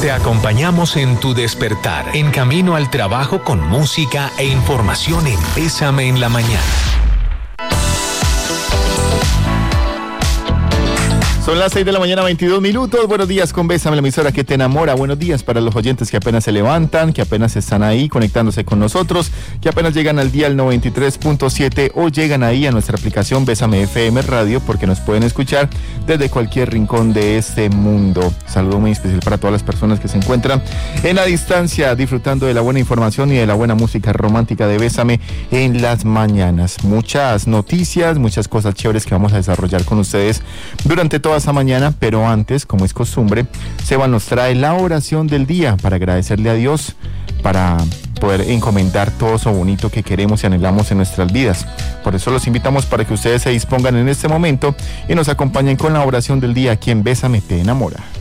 Te acompañamos en tu despertar, en camino al trabajo con música e información en Bésame en la Mañana. Son las 6 de la mañana, 22 minutos. Buenos días con Bésame, la emisora que te enamora. Buenos días para los oyentes que apenas se levantan, que apenas están ahí conectándose con nosotros, que apenas llegan al día al 93.7 o llegan ahí a nuestra aplicación Bésame FM Radio, porque nos pueden escuchar desde cualquier rincón de este mundo. Saludo muy especial para todas las personas que se encuentran en la distancia disfrutando de la buena información y de la buena música romántica de Bésame en las mañanas. Muchas noticias, muchas cosas chéveres que vamos a desarrollar con ustedes durante toda esta mañana, pero antes, como es costumbre, Seba nos trae la oración del día para agradecerle a Dios, para poder encomendar todo eso bonito que queremos y anhelamos en nuestras vidas. Por eso los invitamos para que ustedes se dispongan en este momento y nos acompañen con la oración del día aquí en Bésame te enamora.